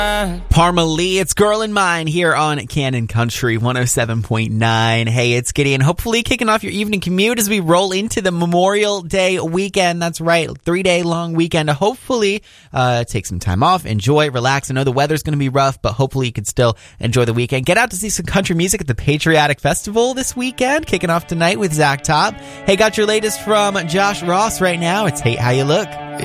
Parma Lee, it's Girl in Mine here on Canon Country 107.9. Hey, it's Gideon. Hopefully kicking off your evening commute as we roll into the Memorial Day weekend. That's right, 3-day long weekend. Hopefully take some time off, enjoy, relax. I know the weather's going to be rough, but hopefully you can still enjoy the weekend. Get out to see some country music at the Patriotic Festival this weekend, kicking off tonight with Zach Top. Hey, got your latest from Josh Ross right now. It's Hate How You Look.